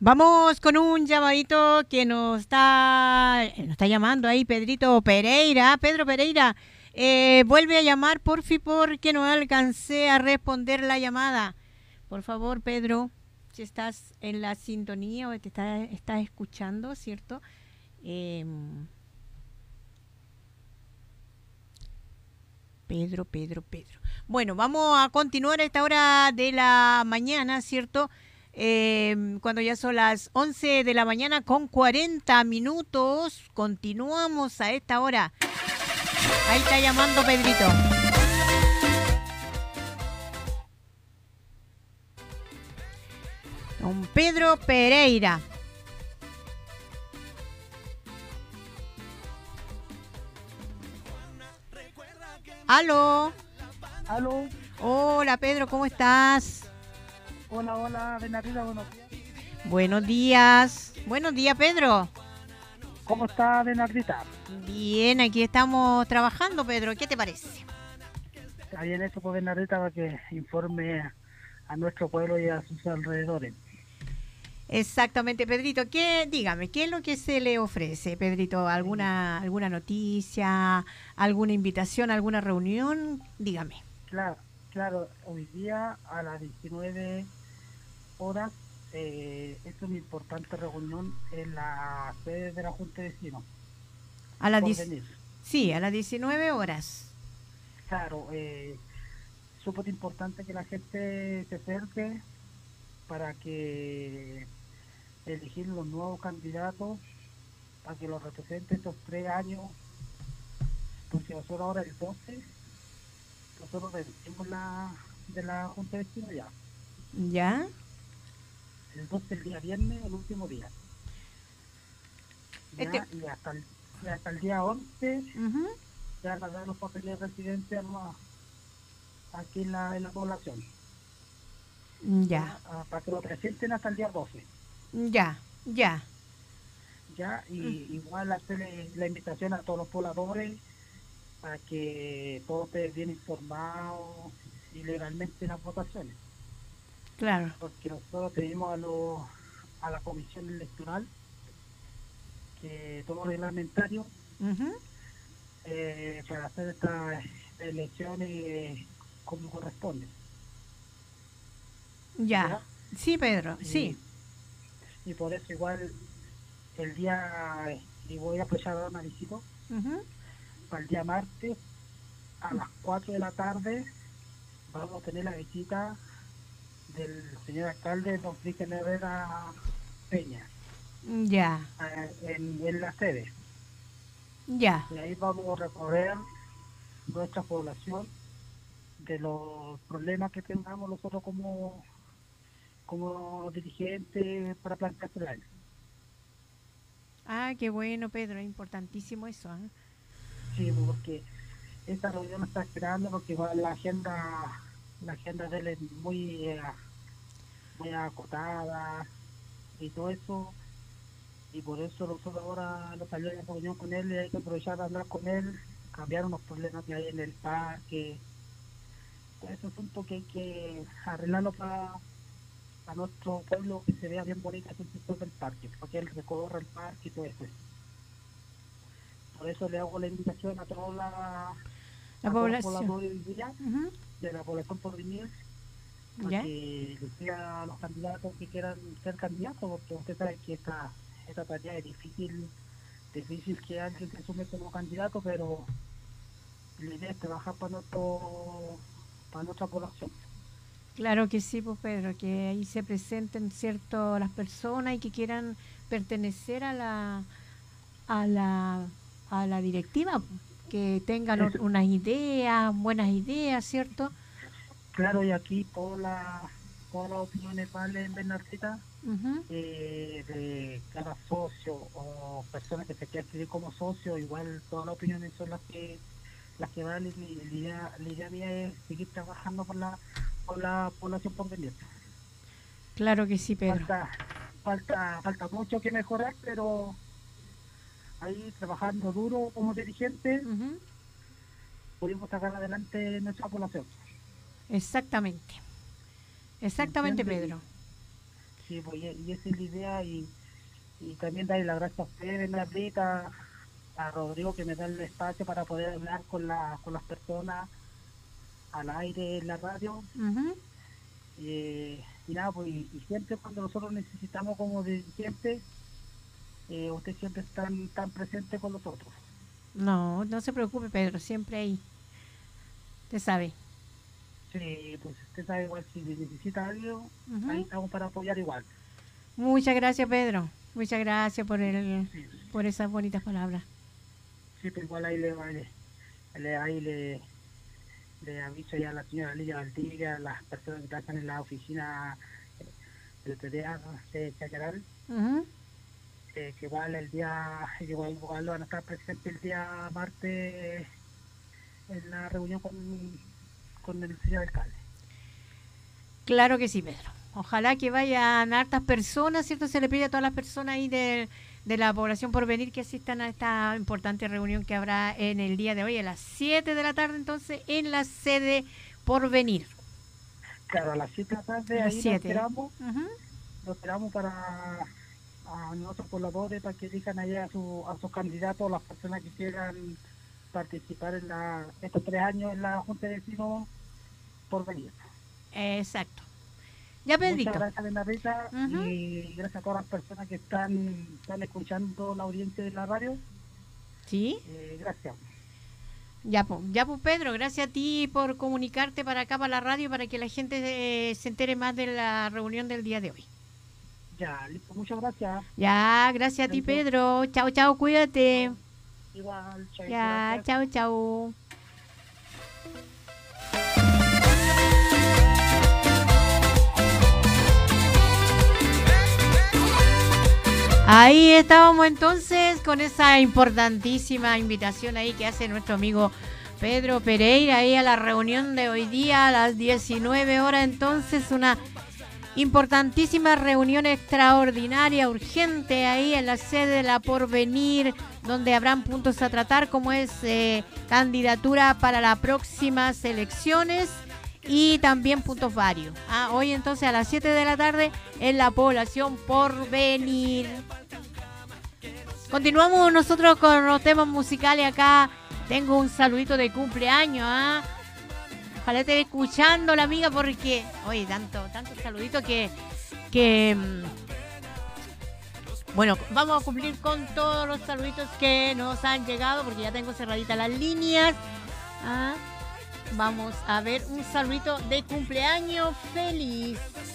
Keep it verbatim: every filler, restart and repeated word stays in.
Vamos con un llamadito que nos está, nos está llamando ahí Pedrito Pereira. Pedro Pereira, eh, vuelve a llamar, porfi, porque no alcancé a responder la llamada. Por favor, Pedro, si estás en la sintonía o te está, estás escuchando, ¿cierto? Eh, Pedro, Pedro, Pedro. Bueno, vamos a continuar a esta hora de la mañana, ¿cierto? Eh, cuando ya son las once de la mañana con cuarenta minutos, continuamos a esta hora. Ahí está llamando Pedrito. Don Pedro Pereira. ¿Aló? ¿Aló? Hola Pedro, ¿cómo estás? Hola, hola, Bernardita, buenos días. Buenos días. Buenos días, Pedro. ¿Cómo está, Bernardita? Bien, aquí estamos trabajando, Pedro. ¿Qué te parece? Está bien eso, pues, Bernardita, para que informe a nuestro pueblo y a sus alrededores. Exactamente, Pedrito. ¿Qué, dígame, ¿qué es lo que se le ofrece, Pedrito? ¿Alguna, alguna noticia, alguna invitación, alguna reunión? Dígame. Claro, claro, hoy día a las diecinueve horas eh, es una importante reunión en la sede de la Junta de Vecinos. A las Por diez, venir. sí, a las diecinueve horas. Claro, eh, súper importante que la gente se acerque para que elegir los nuevos candidatos para que los represente estos tres años, porque nosotros ahora el doce, nosotros vencimos la de la Junta de Vecinos ya. ¿Ya? El doce, el día viernes, el último día. Este, Ya, y hasta el, y hasta el día once ujú, ya van a dar los papeles de residencia ¿no? aquí en la, en la población. ya, Ya, ah, para que lo presenten hasta el día doce. ya, ya. Ya, y igual hacerle la invitación a todos los pobladores para que todos estén bien informados y legalmente en las votaciones. Claro. Porque nosotros tenemos a, los, a la comisión electoral, que todo reglamentario, Ujú, eh, para hacer estas elecciones como corresponde. ya. ¿Ya? Sí, Pedro, Y, sí. y por eso igual el día, y voy a aprovechar a dar una visita, Ujú, para el día martes a las cuatro de la tarde vamos a tener la visita del señor alcalde don Cristian Herrera Peña ya, eh, en, en la sede. ya. Y ahí vamos a recorrer nuestra población de los problemas que tengamos nosotros como, como dirigentes para plantear a él. Ah, qué bueno, Pedro. Es importantísimo eso, ¿eh? Sí, porque esta reunión está esperando porque igual la agenda, la agenda de él es muy, eh, muy acotada y todo eso, y por eso nosotros ahora nos salió la reunión con él y hay que aprovechar de hablar con él, cambiar unos problemas que hay en el parque, todo ese asunto que hay que arreglarlo para, para nuestro pueblo, que se vea bien bonito el sector del parque, para que él recorra el parque y todo eso. Por eso le hago la invitación a toda la, La a todos los población. pobladores del día, Ujú, de la población por venir, para ¿ya? que les diga a los candidatos que quieran ser candidatos, porque usted sabe que esta, esta tarea es difícil, difícil que alguien se sume como candidato, pero la idea es trabajar para nuestro, para nuestra población. Claro que sí, pues Pedro, que ahí se presenten cierto las personas y que quieran pertenecer a la a la a la directiva, pues, que tengan Es, un- unas ideas, buenas ideas, ¿cierto? claro, y aquí todas las todas las opiniones valen, Bernardita, Ujú, eh, de cada socio o personas que se quieren escribir como socio, igual todas las opiniones son las que las que valen y la idea, la idea mía es seguir trabajando por la por la población por venir. claro que sí, Pedro. Falta, falta, falta mucho que mejorar, pero ahí trabajando duro como dirigente Ujú, pudimos sacar adelante nuestra población. exactamente. ¿Me Exactamente, entiendes? Y, Pedro. Sí, pues, y, y esa es la idea, y, y también darle las gracias a ustedes, Bernardita, a Rodrigo, que me da el espacio para poder hablar con, la, con las personas al aire en la radio. Ujú. Eh, y nada, pues y, y siempre cuando nosotros necesitamos como dirigentes, eh, usted siempre están tan presente con nosotros. No, no se preocupe, Pedro, siempre ahí. Usted sabe. Sí, pues usted sabe igual, si necesita algo, ahí Ujú. estamos para apoyar igual. Muchas gracias, Pedro. Muchas gracias por el, Sí, por esas bonitas palabras. sí, pues igual ahí le, le, le- ahí le, le aviso ya a la señora Lidia Valdivia, a las personas que trabajan en la oficina eh, del P D A de Chacaral, Ujú. eh, que igual el día, que igual, igual van a estar presentes el día martes en la reunión con, con el señor alcalde. Claro que sí, Pedro. Ojalá que vayan hartas personas, ¿cierto? Se le pide a todas las personas ahí de, de la población por venir que asistan a esta importante reunión que habrá en el día de hoy a las siete de la tarde, entonces, en la sede por venir. Claro, a las siete de la A tarde las ahí lo siete. esperamos, Ujú. lo esperamos para a nuestros colaboradores para que elijan allá a, su, a sus candidatos, las personas que quieran participar en la, estos tres años en la Junta de Vecinos por venir. Exacto. Ya, Muchas Pedrito. gracias, Bernardita, Ujú. y gracias a todas las personas que están, están escuchando la audiencia de la radio. Sí. Eh, gracias. Ya, pues, ya, pues, Pedro, gracias a ti por comunicarte para acá, para la radio, para que la gente eh, se entere más de la reunión del día de hoy. Ya, listo, muchas gracias. Ya, gracias a ti, Chaito. Pedro. Chao, chao, cuídate. Igual, chaito, Ya, gracias. chao, chao. Ahí estábamos entonces con esa importantísima invitación ahí que hace nuestro amigo Pedro Pereira ahí a la reunión de hoy día a las diecinueve horas. Entonces una importantísima reunión extraordinaria, urgente ahí en la sede de la Porvenir, donde habrán puntos a tratar como es eh, candidatura para las próximas elecciones y también puntos varios. Ah, hoy entonces a las siete de la tarde en la población Porvenir. Continuamos nosotros con los temas musicales acá. Tengo un saludito de cumpleaños, ¿ah? Ojalá esté escuchando la amiga porque, oye, tanto, tanto saludito que, que, bueno, vamos a cumplir con todos los saluditos que nos han llegado porque ya tengo cerraditas las líneas. ¿Ah? Vamos a ver un saludito de cumpleaños feliz.